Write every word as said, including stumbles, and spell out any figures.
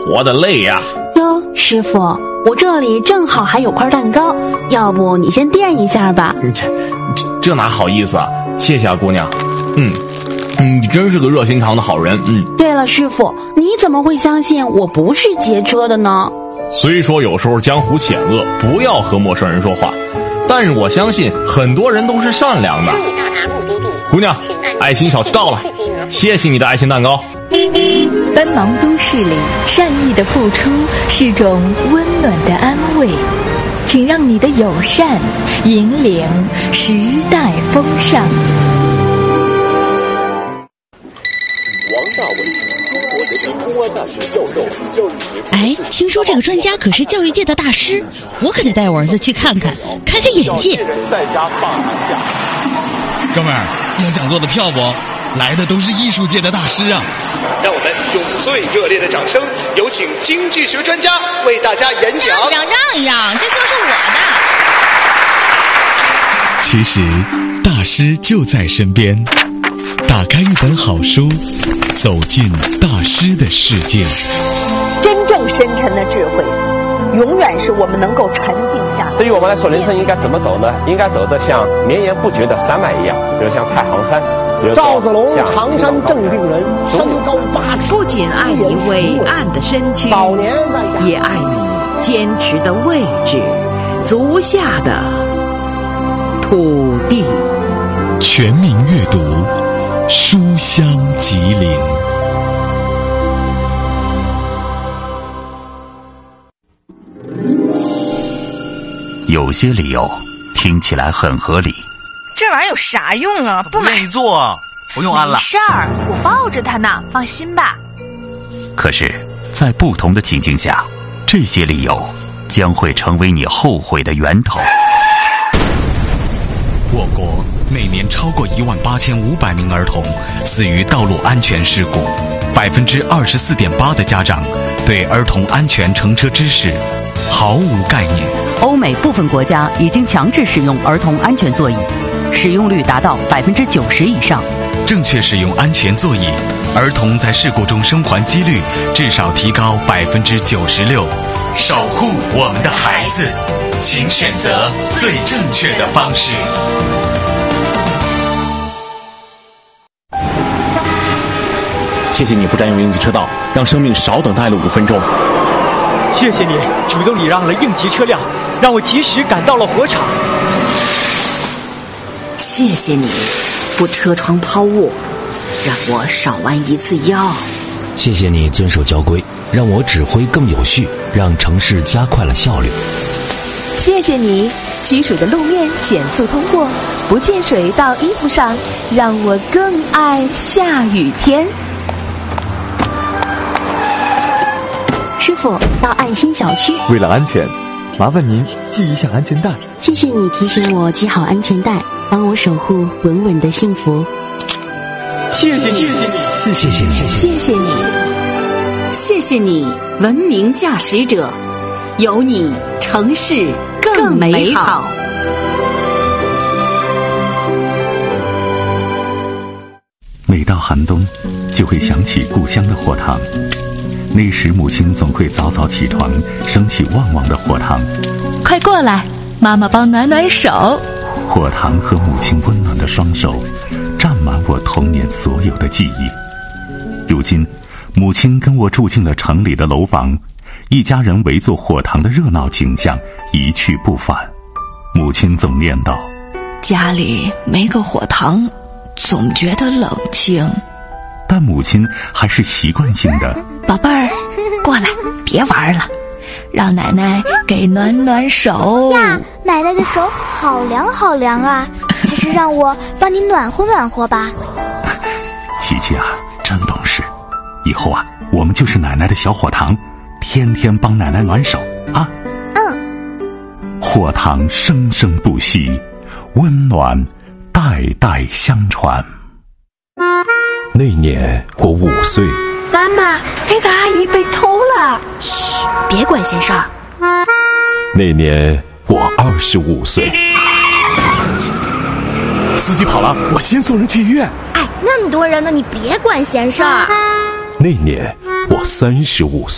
活得累呀。 哟，师傅，我这里正好还有块蛋糕，要不你先垫一下吧。 这这这哪好意思啊，谢谢啊姑娘。嗯你真是个热心肠的好人。嗯。 对了，师傅，你怎么会相信我不是劫车的呢？ 虽说有时候江湖险恶，不要和陌生人说话，但是我相信很多人都是善良的。姑娘，爱心小区到了，谢谢你的爱心蛋糕。 奔忙都市里，善意的付出是种温暖的安慰，请让你的友善引领时代风尚。 王大伟，中国人民公安大学教授，教育学。 哎，听说这个专家可是教育界的大师，我可得带我儿子去看看，开开眼界。 在家放寒假。 哥们儿，有讲座的票不？来的都是艺术界的大师啊！ 让我们用最热烈的掌声，有请经济学专家为大家演讲。 让让让，这就是我的。 其实，大师就在身边。打开一本好书，走进大师的世界。 真正深沉的智慧，永远是我们能够沉静下来。 对于我们来说，人生应该怎么走呢？应该走得像绵延不绝的山脉一样，比如像太行山。 赵子龙，常山正定人，身高八尺。 不仅爱你伟岸的身躯， 早年也爱你坚持的位置，足下的土地。 全民阅读，书香吉林。 有些理由听起来很合理。 这玩意儿有啥用啊？不买。 愿意做，不用安了。 没事儿，我抱着它呢，放心吧。 可是，在不同的情境下，这些理由将会成为你后悔的源头。 我国每年超过一万八千五百名儿童死于道路安全事故，百分之二十四点八的家长对儿童安全乘车知识毫无概念。 欧美部分国家已经强制使用儿童安全座椅，使用率达到百分之九十以上。 正确使用安全座椅，儿童在事故中生还几率至少提高百分之九十六。守护我们的孩子，请选择最正确的方式。 谢谢你不占用应急车道，让生命少等待了五分钟。 谢谢你主动礼让了应急车辆，让我及时赶到了火场。 谢谢你不车窗抛物，让我少弯一次腰。 谢谢你遵守交规，让我指挥更有序，让城市加快了效率。 谢谢你积水的路面减速通过，不溅水到衣服上，让我更爱下雨天。 师傅，到爱心小区。 为了安全，麻烦您系一下安全带。 谢谢你提醒我系好安全带，帮我守护稳稳的幸福。 谢谢你，谢谢你， 谢谢你， 谢谢你， 谢谢你，文明驾驶者，有你，城市更美好。 每到寒冬，就会想起故乡的火塘。那时母亲总会早早起床，升起旺旺的火塘。 快过来，妈妈帮暖暖手。 火塘和母亲温暖的双手，占满我童年所有的记忆。如今，母亲跟我住进了城里的楼房，一家人围坐火塘的热闹景象一去不返。母亲总念叨： 家里没个火塘，总觉得冷清。 但母亲还是习惯性的： 宝贝儿，过来，别玩了，让奶奶给暖暖手呀。奶奶的手好凉好凉啊，还是让我帮你暖和暖和吧。 琪琪啊，真懂事，以后啊，我们就是奶奶的小火塘，天天帮奶奶暖手啊。 嗯。 火塘生生不息，温暖代代相传。 那年我五岁。 妈妈，那个阿姨被偷了。 嘘，别管闲事儿。 那年我二十五岁。 司机跑了，我先送人去医院。 哎，那么多人呢，你别管闲事儿。 那年我三十五岁。